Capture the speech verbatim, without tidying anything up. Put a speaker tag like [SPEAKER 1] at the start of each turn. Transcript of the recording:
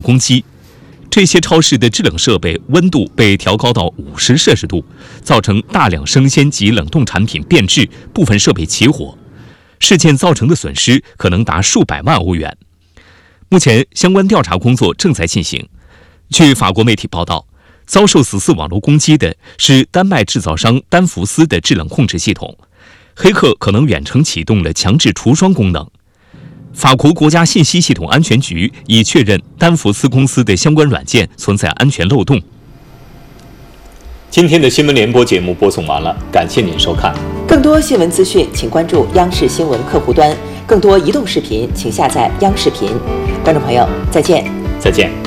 [SPEAKER 1] 攻击。这些超市的制冷设备温度被调高到五十摄氏度，造成大量生鲜及冷冻产品变质，部分设备起火。事件造成的损失可能达数百万欧元。目前，相关调查工作正在进行。据法国媒体报道，遭受此次网络攻击的是丹麦制造商丹福斯的制冷控制系统，黑客可能远程启动了强制除霜功能。法国国家信息系统安全局已确认丹福斯公司的相关软件存在安全漏洞。
[SPEAKER 2] 今天的新闻联播节目播送完了，感谢您收看。
[SPEAKER 3] 更多新闻资讯，请关注央视新闻客户端；更多移动视频，请下载央视频。观众朋友，再见。
[SPEAKER 2] 再见。